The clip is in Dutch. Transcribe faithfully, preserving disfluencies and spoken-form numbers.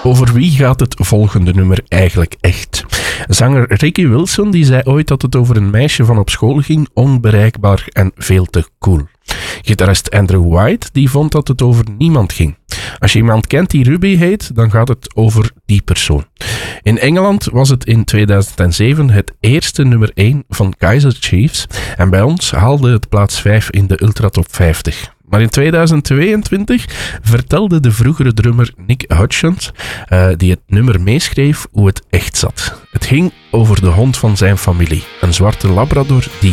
Over wie gaat het volgende nummer eigenlijk echt? Zanger Ricky Wilson die zei ooit dat het over een meisje van op school ging, onbereikbaar en veel te cool. Gitarist Andrew White die vond dat het over niemand ging. Als je iemand kent die Ruby heet, dan gaat het over die persoon. In Engeland was het in tweeduizend zeven het eerste nummer één van Kaiser Chiefs en bij ons haalde het plaats vijf in de Ultra Top vijftig. Maar in tweeduizend tweeëntwintig vertelde de vroegere drummer Nick Hutchins, uh, die het nummer meeschreef, hoe het echt zat. Het ging over de hond van zijn familie, een zwarte labrador die